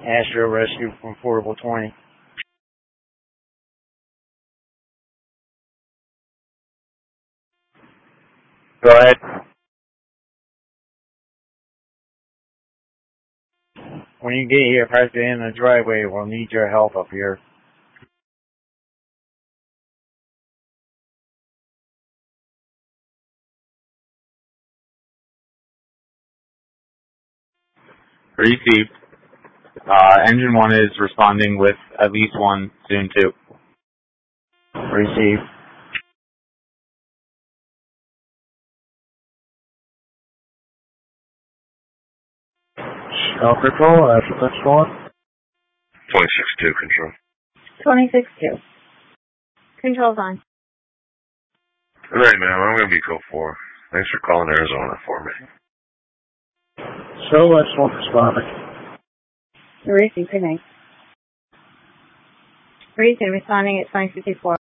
Astro Rescue from Portable 20. Go ahead. When you get here, park it in the driveway. We'll need your help up here. Receive. Engine 1 is responding with at least one, soon 2. Receive. Control, that's going. 26-2, control. 26-2. Control's on. Good night, ma'am. I'm going to be code 4. Thanks for calling Arizona for me. So let's look responding. Receive, good night. Receive, responding at 2054.